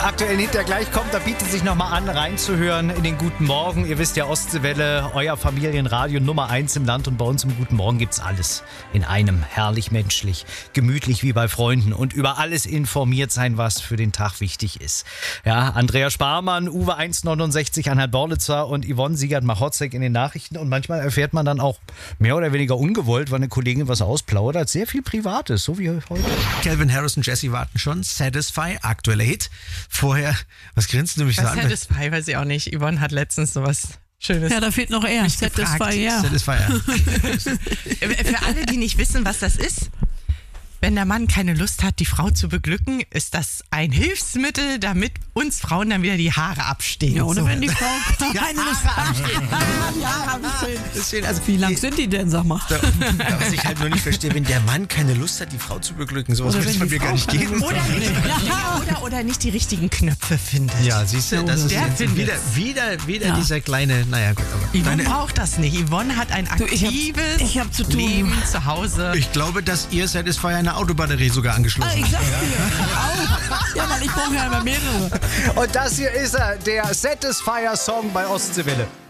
aktuellen Hit, der gleich kommt, da bietet sich nochmal an, reinzuhören in den Guten Morgen. Ihr wisst ja, Ostseewelle, euer Familienradio Nummer 1 im Land, und bei uns im Guten Morgen gibt's alles in einem. Herrlich menschlich, gemütlich wie bei Freunden und über alles informiert sein, was für den Tag wichtig ist. Ja, Andrea Sparmann, Uwe 169, Anhalt Borlitzer und Yvonne Siegert-Machotzek in den Nachrichten, und manchmal erfährt man dann auch mehr oder weniger ungewollt, weil eine Kollegin was ausplaudert. Sehr viel Privates, so wie heute. Calvin Harris und Jessie warten schon. Satisfy, aktueller Hit. Vorher, was grinst du mich so an? Satisfy, weiß ich auch nicht. Yvonne hat letztens sowas Schönes. Ja, da fehlt noch er. Satisfy, ja. Satisfy, ja. Für alle, die nicht wissen, was das ist: Wenn der Mann keine Lust hat, die Frau zu beglücken, ist das ein Hilfsmittel, damit uns Frauen dann wieder die Haare abstehen. Ja, oder so. wenn die Frau keine Lust hat. Die Haare abstehen. Also, wie lang sind die denn, sag mal? Was ich halt nur nicht verstehe, wenn der Mann keine Lust hat, die Frau zu beglücken, sowas wird es bei mir gar nicht geben. Oder nicht die richtigen Knöpfe findet. Ja, siehst du, das ist jetzt wieder dieser kleine, naja gut. Aber Yvonne braucht das nicht. Yvonne hat ein aktives ich hab zu tun. Leben zu Hause. ich glaube, dass ihr Satisfy eine Autobatterie sogar angeschlossen habt. Ich sag's dir. Auch. Ja, weil ich brauche ja immer mehrere. Und das hier ist er, der Satisfier-Song bei Ostseewelle.